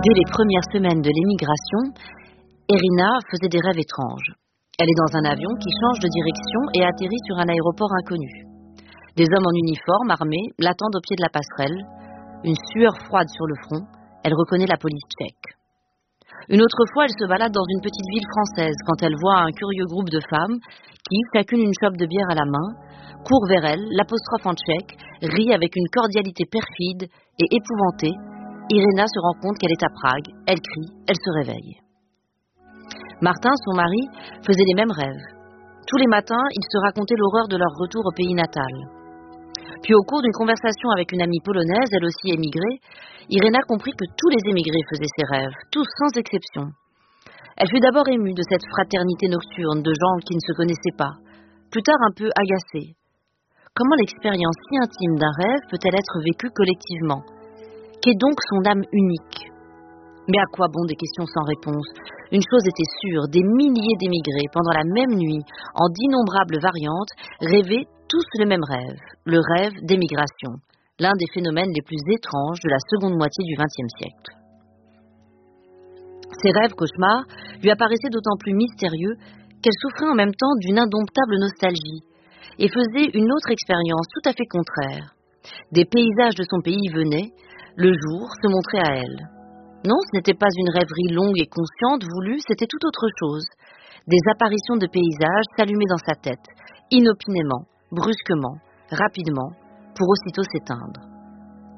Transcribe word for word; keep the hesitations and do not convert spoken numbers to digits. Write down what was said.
Dès les premières semaines de l'émigration, Erina faisait des rêves étranges. Elle est dans un avion qui change de direction et atterrit sur un aéroport inconnu. Des hommes en uniforme, armés, l'attendent au pied de la passerelle. Une sueur froide sur le front, elle reconnaît la police tchèque. Une autre fois, elle se balade dans une petite ville française quand elle voit un curieux groupe de femmes qui, chacune une chope de bière à la main, court vers elle, l'apostrophe en tchèque, rit avec une cordialité perfide et épouvantée. Irena se rend compte qu'elle est à Prague, elle crie, elle se réveille. Martin, son mari, faisait les mêmes rêves. Tous les matins, ils se racontaient l'horreur de leur retour au pays natal. Puis au cours d'une conversation avec une amie polonaise, elle aussi émigrée, Irena comprit que tous les émigrés faisaient ces rêves, tous sans exception. Elle fut d'abord émue de cette fraternité nocturne de gens qui ne se connaissaient pas, plus tard un peu agacée. Comment l'expérience si intime d'un rêve peut-elle être vécue collectivement ? Qu'est donc son âme unique ? Mais à quoi bon des questions sans réponse ? Une chose était sûre, des milliers d'émigrés, pendant la même nuit, en d'innombrables variantes, rêvaient tous le même rêve, le rêve d'émigration, l'un des phénomènes les plus étranges de la seconde moitié du vingtième siècle. Ces rêves cauchemars lui apparaissaient d'autant plus mystérieux qu'elle souffrait en même temps d'une indomptable nostalgie et faisait une autre expérience tout à fait contraire. Des paysages de son pays venaient, le jour, se montraient à elle. Non, ce n'était pas une rêverie longue et consciente, voulue, c'était tout autre chose. Des apparitions de paysages s'allumaient dans sa tête, inopinément, brusquement, rapidement, pour aussitôt s'éteindre.